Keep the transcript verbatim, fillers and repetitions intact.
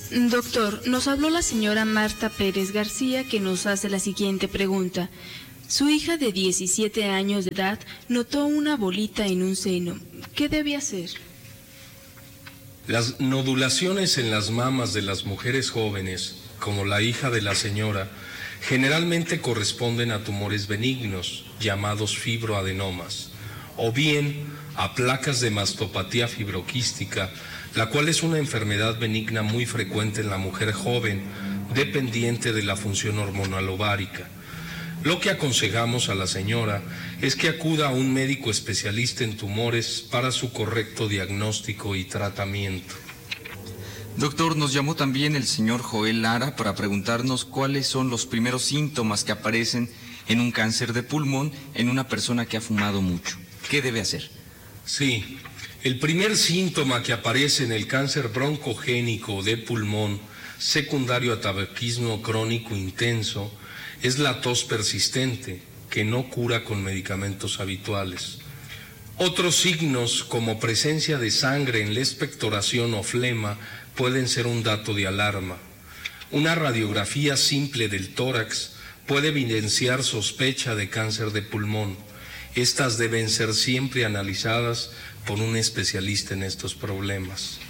Doctor, nos habló la señora Marta Pérez García, que nos hace la siguiente pregunta. Su hija de diecisiete años de edad notó una bolita en un seno. ¿Qué debe hacer? Las nodulaciones en las mamas de las mujeres jóvenes, como la hija de la señora, generalmente corresponden a tumores benignos, llamados fibroadenomas, o bien a placas de mastopatía fibroquística, la cual es una enfermedad benigna muy frecuente en la mujer joven, dependiente de la función hormonal ovárica. Lo que aconsejamos a la señora es que acuda a un médico especialista en tumores para su correcto diagnóstico y tratamiento. Doctor, nos llamó también el señor Joel Lara para preguntarnos cuáles son los primeros síntomas que aparecen en un cáncer de pulmón en una persona que ha fumado mucho. ¿Qué debe hacer? Sí, el primer síntoma que aparece en el cáncer broncogénico de pulmón secundario a tabaquismo crónico intenso es la tos persistente, que no cura con medicamentos habituales. Otros signos, como presencia de sangre en la expectoración o flema, pueden ser un dato de alarma. Una radiografía simple del tórax puede evidenciar sospecha de cáncer de pulmón. Estas deben ser siempre analizadas por un especialista en estos problemas.